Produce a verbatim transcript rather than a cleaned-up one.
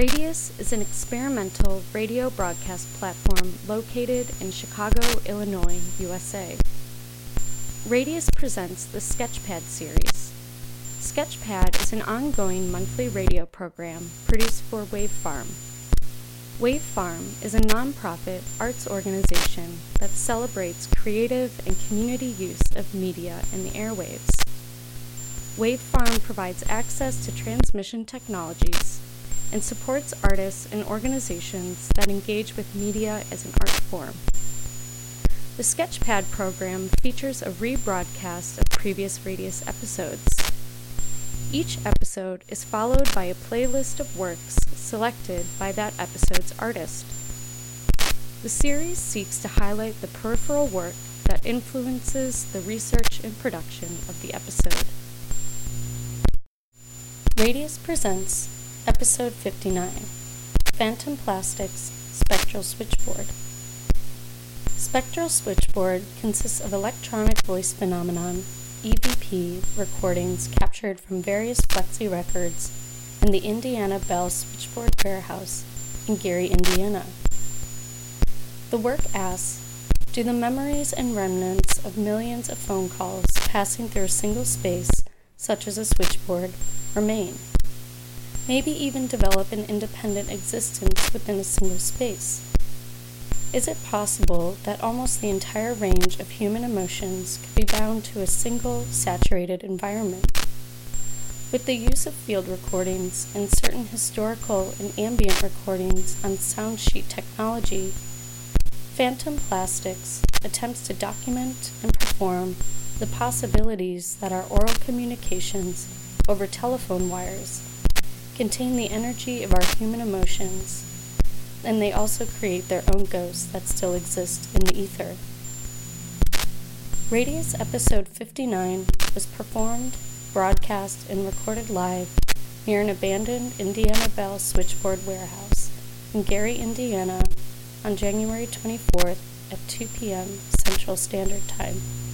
Radius is an experimental radio broadcast platform located in Chicago, Illinois, U S A. Radius presents the Sketchpad series. Sketchpad is an ongoing monthly radio program produced for Wave Farm. Wave Farm is a nonprofit arts organization that celebrates creative and community use of media in the airwaves. Wave Farm provides access to transmission technologies and supports artists and organizations that engage with media as an art form. The Sketchpad program features a rebroadcast of previous Radius episodes. Each episode is followed by a playlist of works selected by that episode's artist. The series seeks to highlight the peripheral work that influences the research and production of the episode. Radius presents Episode fifty-nine, Phantom Plastics Spectral Switchboard. Spectral Switchboard consists of electronic voice phenomenon, E V P, recordings captured from various Flexi records in the Indiana Bell Switchboard Warehouse in Gary, Indiana. The work asks, do the memories and remnants of millions of phone calls passing through a single space, such as a switchboard, remain? Maybe even develop an independent existence within a single space? Is it possible that almost the entire range of human emotions could be bound to a single, saturated environment? With the use of field recordings and certain historical and ambient recordings on soundsheet technology, Phantom Plastics attempts to document and perform the possibilities that our oral communications over telephone wires contain the energy of our human emotions, and they also create their own ghosts that still exist in the ether. Radius Episode fifty-nine was performed, broadcast, and recorded live near an abandoned Indiana Bell Switchboard Warehouse in Gary, Indiana on January twenty-fourth at two p.m. Central Standard Time.